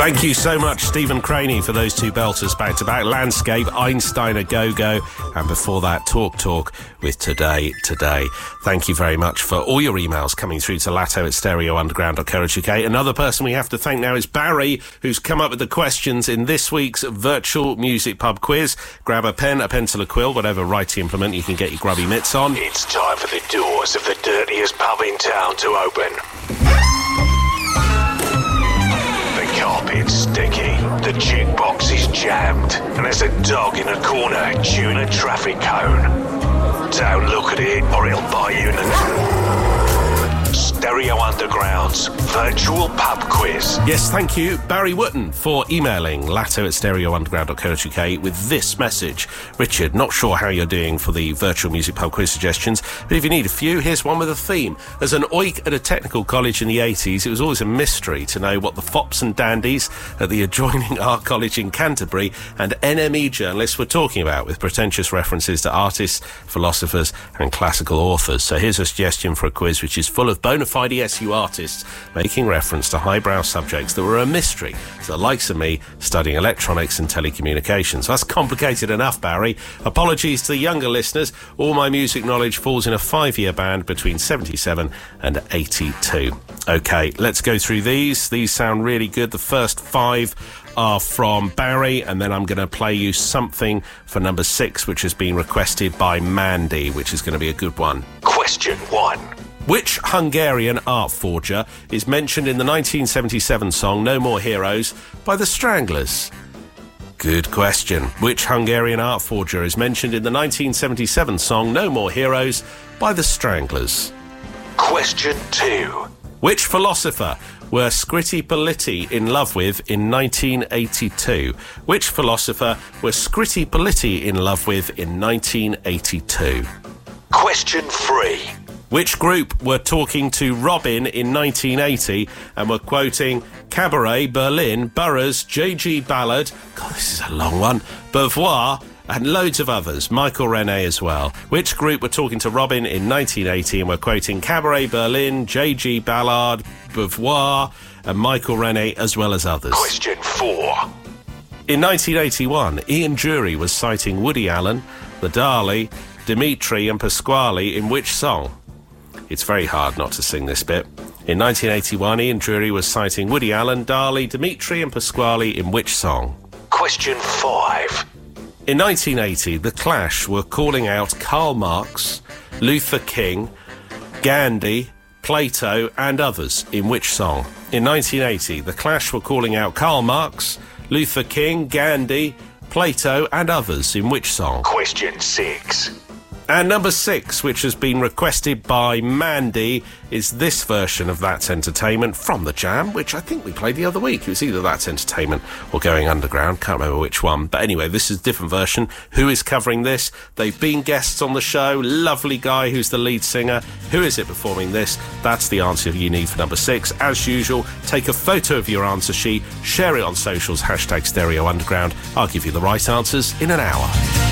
Thank you so much, Stephen Craney, for those two belters back-to-back. Landscape, Einstein A Go-Go, and before that, Talk with Today. Thank you very much for all your emails coming through to latto@stereounderground.co.uk. Another person we have to thank now is Barry, who's come up with the questions in this week's virtual music pub quiz. Grab a pen, a pencil, a quill, whatever writing implement you can get your grubby mitts on. It's time for the doors of the dirtiest pub in town to open. Carpet's sticky, the jukebox is jammed, and there's a dog in a corner chewing a traffic cone. Don't look at it or it'll bite you in the... Stereo Underground's virtual pub quiz. Yes, thank you, Barry Wootton, for emailing latto@stereounderground.co.uk with this message. Richard, not sure how you're doing for the virtual music pub quiz suggestions, but if you need a few, here's one with a theme. As an oik at a technical college in the 80s, it was always a mystery to know what the fops and dandies at the adjoining art college in Canterbury and NME journalists were talking about, with pretentious references to artists, philosophers and classical authors. So here's a suggestion for a quiz which is full of bona fide SU artists making reference to highbrow subjects that were a mystery to the likes of me studying electronics and telecommunications. That's complicated enough, Barry. Apologies to the younger listeners. All my music knowledge falls in a 5-year band between 77 and 82. OK, let's go through these. These sound really good. The first 5 are from Barry, and then I'm going to play you something for number 6, which has been requested by Mandy, which is going to be a good one. Question 1. Which Hungarian art forger is mentioned in the 1977 song No More Heroes by the Stranglers? Good question. Which Hungarian art forger is mentioned in the 1977 song No More Heroes by the Stranglers? Question 2. Which philosopher were Scritti Politti in love with in 1982? Which philosopher were Scritti Politti in love with in 1982? Question 3. Which group were talking to Robin in 1980 and were quoting Cabaret, Berlin, Burroughs, J.G. Ballard, God, this is a long one, Beauvoir, and loads of others, Michael René as well. Which group were talking to Robin in 1980 and were quoting Cabaret, Berlin, J.G. Ballard, Beauvoir, and Michael René, as well as others? Question 4. In 1981, Ian Dury was citing Woody Allen, the Dali, Dimitri and Pasquale in which song? It's very hard not to sing this bit. In 1981, Ian Dury was citing Woody Allen, Dali, Dimitri and Pasquale in which song? Question 5. In 1980, The Clash were calling out Karl Marx, Luther King, Gandhi, Plato and others in which song? In 1980, The Clash were calling out Karl Marx, Luther King, Gandhi, Plato and others in which song? Question 6. And number 6, which has been requested by Mandy, is this version of That's Entertainment from The Jam, which I think we played the other week. It was either That's Entertainment or Going Underground. Can't remember which one. But anyway, this is a different version. Who is covering this? They've been guests on the show. Lovely guy who's the lead singer. Who is it performing this? That's the answer you need for number 6. As usual, take a photo of your answer sheet, share it on socials, #Stereo Underground. I'll give you the right answers in an hour.